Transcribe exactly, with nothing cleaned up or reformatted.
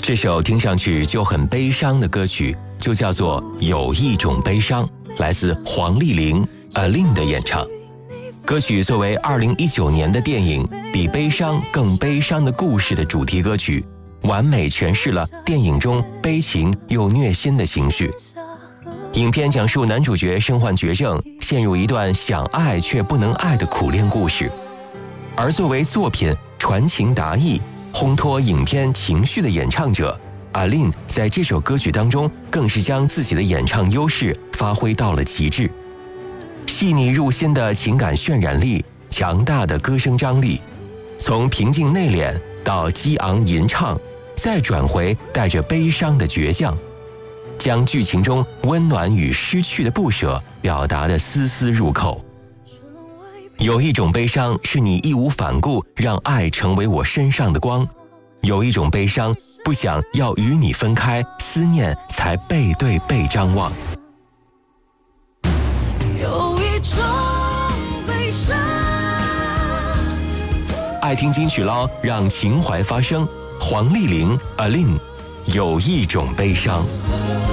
这首听上去就很悲伤的歌曲，就叫做《有一种悲伤》，来自黄丽玲 Aline 的演唱。歌曲作为二零一九年的电影《比悲伤更悲伤的故事》的主题歌曲，完美诠释了电影中悲情又虐心的情绪。影片讲述男主角身患绝症，陷入一段想爱却不能爱的苦恋故事。而作为作品传情达意、烘托影片情绪的演唱者，Aline在这首歌曲当中更是将自己的演唱优势发挥到了极致。细腻入心的情感渲染力，强大的歌声张力，从平静内敛到激昂吟唱，再转回带着悲伤的倔强，将剧情中温暖与失去的不舍表达得丝丝入扣。有一种悲伤是你义无反顾让爱成为我身上的光，有一种悲伤不想要与你分开，思念才背对背张望。 有一种悲伤， 爱听金曲喽，让情怀发声。黄丽玲 Aline 有一种悲伤。